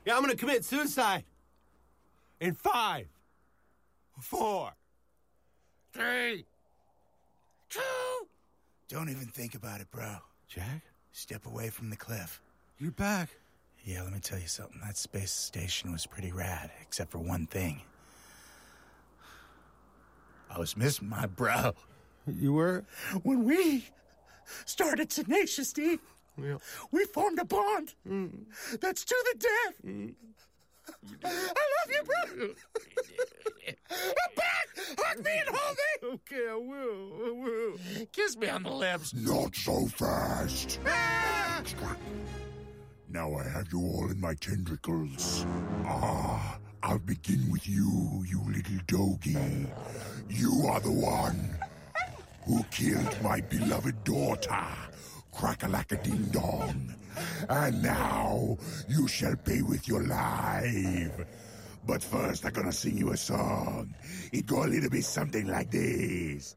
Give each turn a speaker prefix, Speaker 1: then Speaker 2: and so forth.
Speaker 1: Yeah, I'm gonna commit suicide. In 5, 4, 3, 2.
Speaker 2: Don't even think about it, bro.
Speaker 1: Jack?
Speaker 2: Step away from the cliff.
Speaker 1: You're back.
Speaker 2: Yeah, let me tell you something. That space station was pretty rad, except for one thing. I was missing my bro.
Speaker 1: You were?
Speaker 2: When we started Tenacious D, we formed a bond. That's to the death. I love you, bro. I'm back. Hug me and hold me.
Speaker 1: Okay, I will.
Speaker 2: Kiss me on the lips.
Speaker 3: Not so fast. Now I have you all in my tentacles. I'll begin with you, you little doggy. You are the one who killed my beloved daughter, Crack-a-lack-a-ding-dong. And now you shall pay with your life. But first I'm gonna sing you a song. It go a little bit something like this.